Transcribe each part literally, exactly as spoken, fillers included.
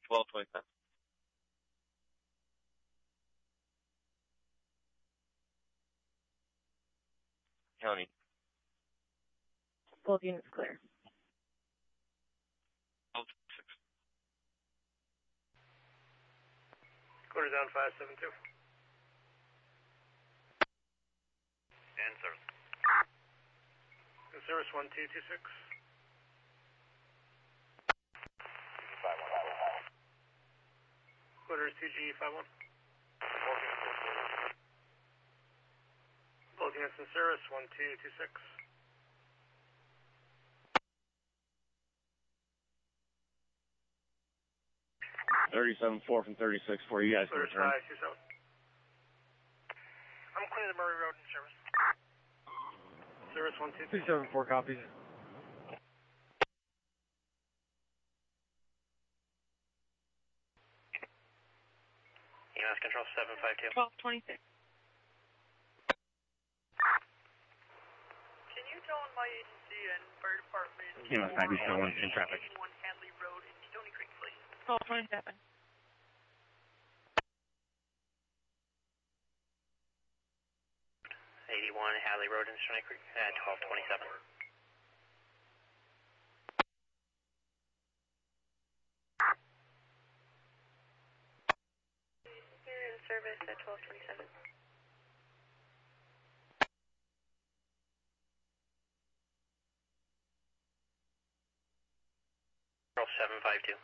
twelve twenty-seven. County. Both units clear. twelve twenty-six. Quarter down five seven two. And service. And service one two two six. five one. Quarter is two G five one. Both units in service one two two six. thirty-seven four from thirty-six for you guys to Quarter is return. five two seven. I'm clear the Murray Road in service. Service one two two. two seven four copies. E M S control seven five two. twelve twenty-six. Can you tell on my agency and fire department E M S ninety-seven in traffic. eighty-one Hadley Road in Stony Creek, please? twelve twenty-seven. eighty-one Hadley Road in Stony Creek at twelve twenty-seven. You're in service at twelve twenty-seven. Control seven five two.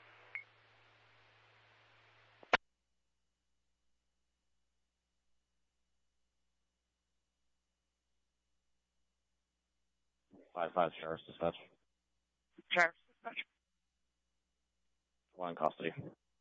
five five Sheriff's Dispatch. Sheriff's dispatch. One custody.